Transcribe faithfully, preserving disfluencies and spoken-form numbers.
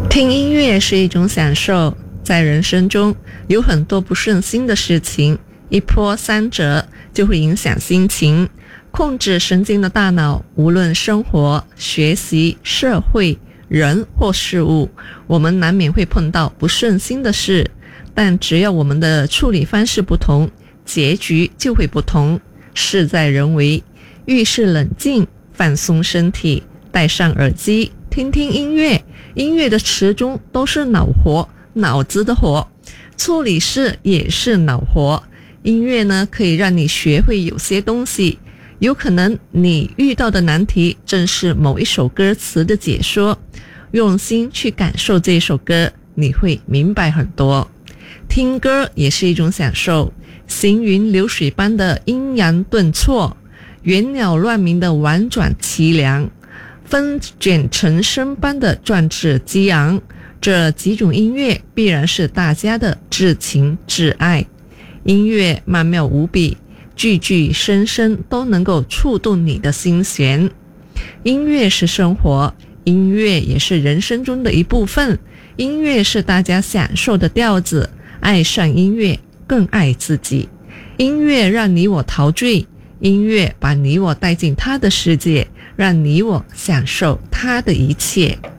听音乐是一种享受，在人生中有很多不顺心的事情，一波三折就会影响心情。控制神经的大脑，无论生活、学习、社会、人或事物，我们难免会碰到不顺心的事，但只要我们的处理方式不同，结局就会不同。事在人为，遇事冷静，放松身体，戴上耳机，听听音乐。音乐的词中都是脑活，脑子的活，处理事也是脑活。音乐呢，可以让你学会有些东西，有可能你遇到的难题正是某一首歌词的解说，用心去感受这首歌，你会明白很多。听歌也是一种享受，行云流水般的阴阳顿挫，猿鸟乱鸣的婉转凄凉，风卷尘声般的壮志激昂，这几种音乐必然是大家的至情至爱。音乐曼妙无比，句句声声都能够触动你的心弦。音乐是生活，音乐也是人生中的一部分，音乐是大家享受的调子，爱上音乐更爱自己。音乐让你我陶醉，音乐把你我带进他的世界，让你我享受他的一切。